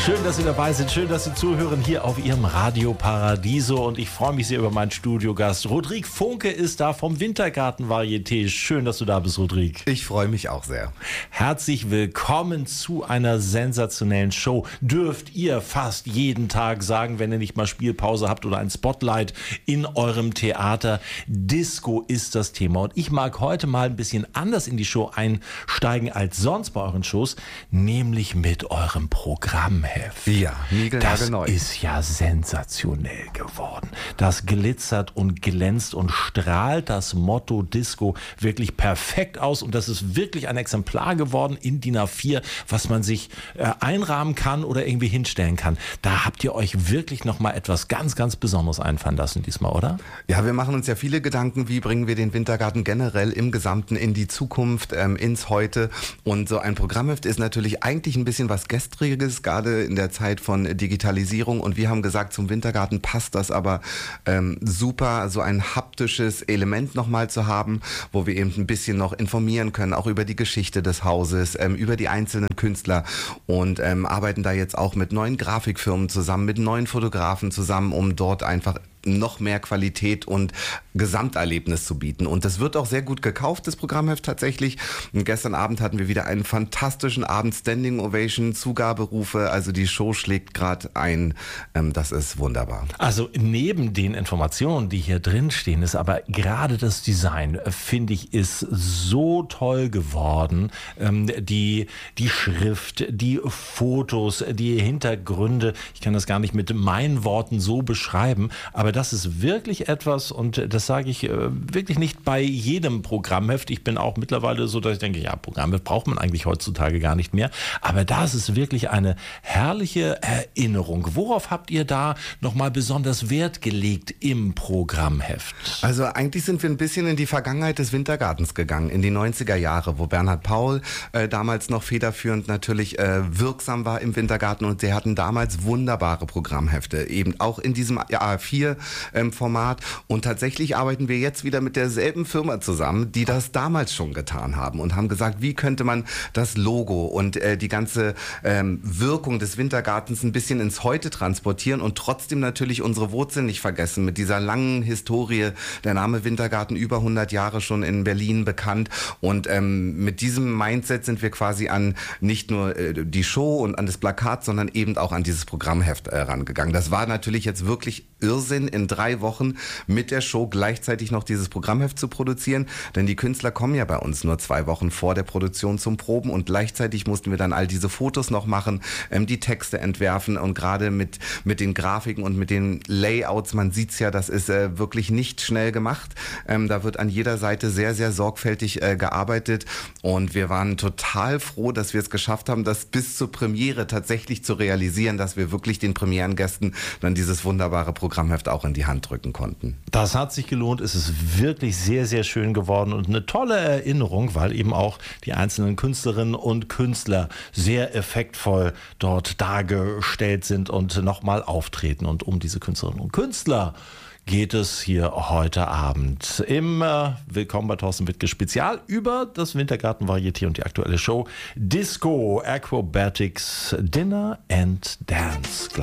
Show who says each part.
Speaker 1: Schön, dass Sie dabei sind. Schön, dass Sie zuhören hier auf Ihrem Radio Paradiso. Und ich freue mich sehr über meinen Studiogast. Rodrigue Funke ist da vom Wintergarten Varieté. Schön, dass du da bist, Rodrigue.
Speaker 2: Ich freue mich auch sehr.
Speaker 1: Herzlich willkommen zu einer sensationellen Show. Dürft ihr fast jeden Tag sagen, wenn ihr nicht mal Spielpause habt oder ein Spotlight in eurem Theater. Disco ist das Thema. Und ich mag heute mal ein bisschen anders in die Show einsteigen als sonst bei euren Shows, nämlich mit eurem Programmheft.
Speaker 2: Ja, niegelnagelneu.
Speaker 1: Das ist ja sensationell geworden. Das glitzert und glänzt und strahlt das Motto Disco wirklich perfekt aus. Und das ist wirklich ein Exemplar geworden in DIN A4, was man sich einrahmen kann oder irgendwie hinstellen kann. Da habt ihr euch wirklich nochmal etwas ganz, ganz Besonderes einfallen lassen diesmal, oder?
Speaker 2: Ja, wir machen uns ja viele Gedanken, wie bringen wir den Wintergarten generell im Gesamten in die Zukunft, ins Heute. Und so ein Programmheft ist natürlich eigentlich ein bisschen was Gestriges, gerade in der Zeit von Digitalisierung. Und wir haben gesagt, zum Wintergarten passt das aber super, so ein haptisches Element nochmal zu haben, wo wir eben ein bisschen noch informieren können, auch über die Geschichte des Hauses, über die einzelnen Künstler und arbeiten da jetzt auch mit neuen Grafikfirmen zusammen, mit neuen Fotografen zusammen, um dort einfach noch mehr Qualität und Gesamterlebnis zu bieten. Und das wird auch sehr gut gekauft, das Programmheft tatsächlich. Und gestern Abend hatten wir wieder einen fantastischen Abend, Standing Ovation, Zugaberufe, also die Show schlägt gerade ein. Das ist wunderbar.
Speaker 1: Also neben den Informationen, die hier drin stehen, ist aber gerade das Design, finde ich, ist so toll geworden. Die Schrift, die Fotos, die Hintergründe, ich kann das gar nicht mit meinen Worten so beschreiben, aber das ist wirklich etwas, und das sage ich wirklich nicht bei jedem Programmheft. Ich bin auch mittlerweile so, dass ich denke, ja, Programmheft braucht man eigentlich heutzutage gar nicht mehr. Aber da ist es wirklich eine herrliche Erinnerung. Worauf habt ihr da nochmal besonders Wert gelegt im Programmheft?
Speaker 2: Also eigentlich sind wir ein bisschen in die Vergangenheit des Wintergartens gegangen, in die 90er Jahre, wo Bernhard Paul damals noch federführend natürlich wirksam war im Wintergarten, und sie hatten damals wunderbare Programmhefte, eben auch in diesem A4 Format, und tatsächlich arbeiten wir jetzt wieder mit derselben Firma zusammen, die das damals schon getan haben und haben gesagt, wie könnte man das Logo und die ganze Wirkung des Wintergartens ein bisschen ins Heute transportieren und trotzdem natürlich unsere Wurzeln nicht vergessen, mit dieser langen Historie, der Name Wintergarten über 100 Jahre schon in Berlin bekannt, und mit diesem Mindset sind wir quasi an nicht nur die Show und an das Plakat, sondern eben auch an dieses Programmheft rangegangen. Das war natürlich jetzt wirklich Irrsinn, in 3 Wochen mit der Show gleichzeitig noch dieses Programmheft zu produzieren, denn die Künstler kommen ja bei uns nur 2 Wochen vor der Produktion zum Proben, und gleichzeitig mussten wir dann all diese Fotos noch machen, die Texte entwerfen, und gerade mit den Grafiken und mit den Layouts, man sieht's ja, das ist wirklich nicht schnell gemacht. Da wird an jeder Seite sehr, sehr sorgfältig gearbeitet, und wir waren total froh, dass wir es geschafft haben, das bis zur Premiere tatsächlich zu realisieren, dass wir wirklich den Premierengästen dann dieses wunderbare Programmheft auch in die Hand drücken konnten.
Speaker 1: Das hat sich gelohnt, es ist wirklich sehr, sehr schön geworden und eine tolle Erinnerung, weil eben auch die einzelnen Künstlerinnen und Künstler sehr effektvoll dort dargestellt sind und nochmal auftreten. Und um diese Künstlerinnen und Künstler geht es hier heute Abend im Willkommen bei Thorsten Wittke Spezial über das Wintergarten Varieté und die aktuelle Show Disco Acrobatics Dinner and Dance.